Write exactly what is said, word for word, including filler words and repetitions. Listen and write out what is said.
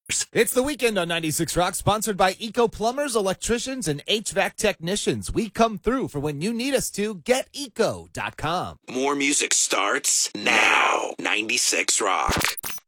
It's the weekend on ninety-six Rock, sponsored by Eco Plumbers, Electricians, and H V A C Technicians. We come through for when you need us to. Get eco dot com. More music starts now. ninety-six Rock.